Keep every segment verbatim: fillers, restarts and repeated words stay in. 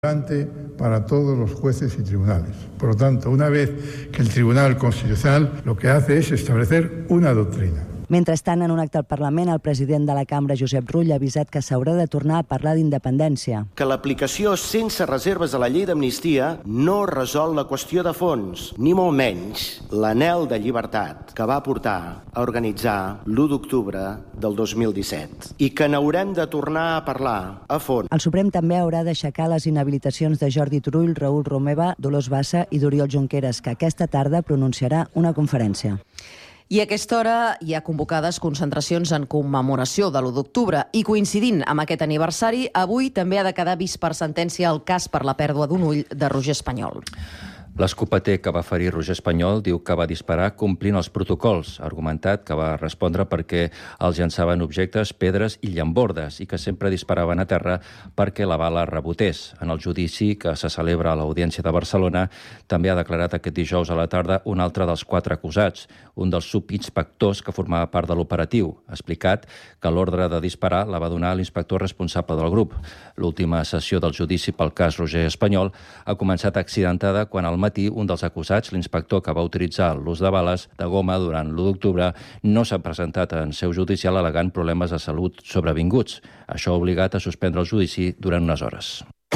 para todos los jueces y tribunales. Por lo tanto, una vez que el Tribunal Constitucional lo que hace es establecer una doctrina. Mentrestant, en un acte al Parlament, el president de la Cambra, Josep Rull, ha avisat que s'haurà de tornar a parlar d'independència. Que l'aplicació sense reserves de la llei d'amnistia no resol la qüestió de fons, ni molt menys l'anhel de llibertat que va portar a organitzar l'u d'octubre del dos mil disset i que n'haurem de tornar a parlar a fons. El Suprem també haurà d'aixecar les inhabilitacions de Jordi Turull, Raül Romeva, Dolors Bassa i d'Oriol Junqueras, que aquesta tarda pronunciarà una conferència. I a aquesta hora hi ha convocades concentracions en commemoració de l'u d'octubre i coincidint amb aquest aniversari, avui també ha de quedar vist per sentència el cas per la pèrdua d'un ull de Roger Espanyol. L'escopeter que va ferir Roger Espanyol diu que va disparar complint els protocols. Ha argumentat que va respondre perquè els llançaven objectes, pedres i llambordes i que sempre disparaven a terra perquè la bala rebotés. En el judici que se celebra a l'Audiència de Barcelona també ha declarat aquest dijous a la tarda un altre dels quatre acusats, un dels subinspectors que formava part de l'operatiu. Ha explicat que l'ordre de disparar la va donar l'inspector responsable del grup. L'última sessió del judici pel cas Roger Espanyol ha començat accidentada quan al matí un dels acusats, l'inspector que va utilitzar l'ús de bales de goma durant l'u d'octubre, no s'ha presentat en seu judicial al·legant problemes de salut sobrevinguts. Això ha obligat a suspendre el judici durant unes hores.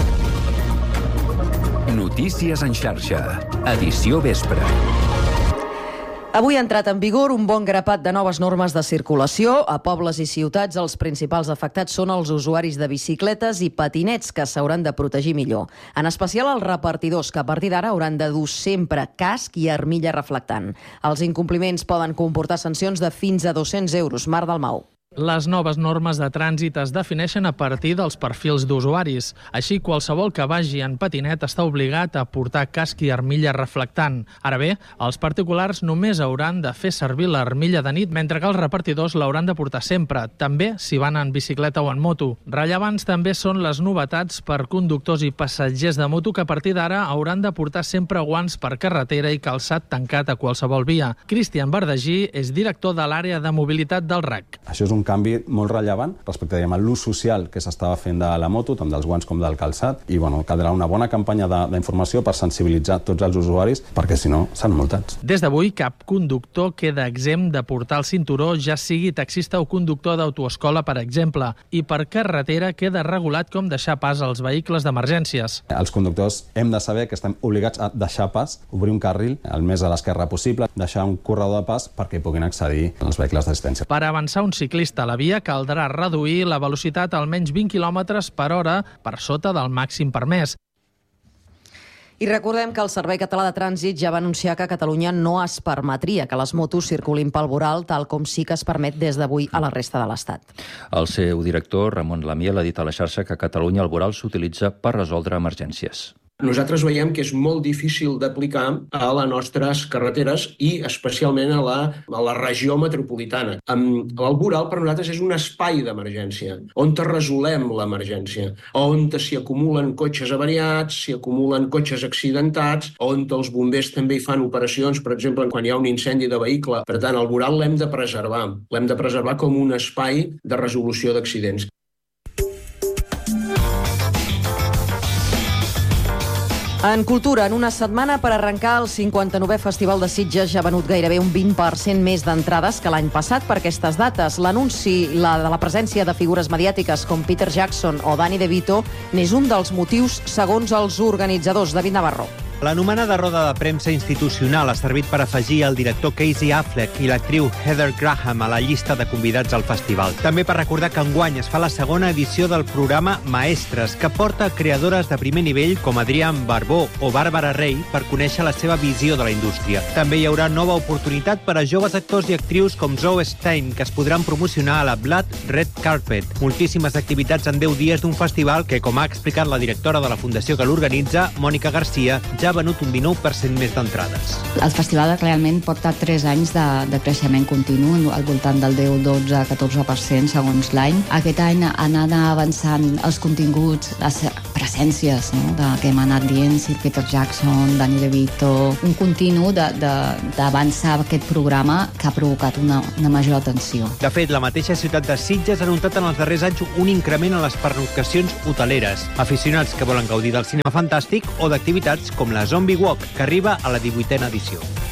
Notícies en xarxa. Edició vespre. Avui ha entrat en vigor un bon grapat de noves normes de circulació. A pobles i ciutats els principals afectats són els usuaris de bicicletes i patinets, que s'hauran de protegir millor. En especial els repartidors, que a partir d'ara hauran de dur sempre casc i armilla reflectant. Els incompliments poden comportar sancions de fins a dos-cents euros. Mar Dalmau. Les noves normes de trànsit es defineixen a partir dels perfils d'usuaris. Així, qualsevol que vagi en patinet està obligat a portar casc i armilla reflectant. Ara bé, els particulars només hauran de fer servir l'armilla de nit, mentre que els repartidors l'hauran de portar sempre, també si van en bicicleta o en moto. Rellevants també són les novetats per conductors i passatgers de moto, que a partir d'ara hauran de portar sempre guants per carretera i calçat tancat a qualsevol via. Cristian Bardagí és director de l'àrea de mobilitat del R A C. Això és un canvi molt rellevant respecte a l'ús social que s'estava fent de la moto, tant dels guants com del calçat, i bueno, caldrà una bona campanya d'informació per sensibilitzar tots els usuaris, perquè si no, s'han multats. Des d'avui, cap conductor queda exempt de portar el cinturó, ja sigui taxista o conductor d'autoescola, per exemple, i per carretera queda regulat com deixar pas als vehicles d'emergències. Els conductors hem de saber que estem obligats a deixar pas, obrir un carril el més a l'esquerra possible, deixar un corredor de pas perquè puguin accedir als vehicles d'assistència. Per avançar un ciclista a la via caldrà reduir la velocitat a almenys vint quilòmetres per hora per sota del màxim permès. I recordem que el Servei Català de Trànsit ja va anunciar que a Catalunya no es permetria que les motos circulin pel voral, tal com sí que es permet des d'avui a la resta de l'Estat. El seu director, Ramon Lamiel, ha dit a la xarxa que a Catalunya el voral s'utilitza per resoldre emergències. Nosaltres veiem que és molt difícil d'aplicar a les nostres carreteres i especialment a la, a la regió metropolitana. El voral per nosaltres és un espai d'emergència, on resolem l'emergència, on s'hi acumulen cotxes avariats, s'hi acumulen cotxes accidentats, on els bombers també hi fan operacions, per exemple, quan hi ha un incendi de vehicle. Per tant, el voral l'hem de preservar, l'hem de preservar com un espai de resolució d'accidents. En cultura, en una setmana per arrencar el cinquanta-novè Festival de Sitges ja ha venut gairebé un vint per cent més d'entrades que l'any passat per aquestes dates. L'anunci la de la presència de figures mediàtiques com Peter Jackson o Danny DeVito n'és un dels motius segons els organitzadors. David Navarro. L'anomenada roda de premsa institucional ha servit per afegir el director Casey Affleck i l'actriu Heather Graham a la llista de convidats al festival. També per recordar que enguany es fa la segona edició del programa Maestres, que porta creadores de primer nivell com Adrián Barbó o Bàrbara Rey per conèixer la seva visió de la indústria. També hi haurà nova oportunitat per a joves actors i actrius com Zoe Stein, que es podran promocionar a la Blood Red Carpet. Moltíssimes activitats en deu dies d'un festival que, com ha explicat la directora de la fundació que l'organitza, Mònica Garcia, ja ha venut un dinou per cent més d'entrades. El festival realment porta tres anys de, de creixement continu, al voltant del deu, dotze, catorze per cent segons l'any. Aquest any han anat avançant els continguts, les essències, no?, de, que hem anat dient, Sir Peter Jackson, Danny DeVito, un continu d'avançar aquest programa que ha provocat una, una major atenció. De fet, la mateixa ciutat de Sitges ha notat en els darrers anys un increment en les pernoctacions hoteleres. Aficionats que volen gaudir del cinema fantàstic o d'activitats com la Zombie Walk, que arriba a la divuitena edició.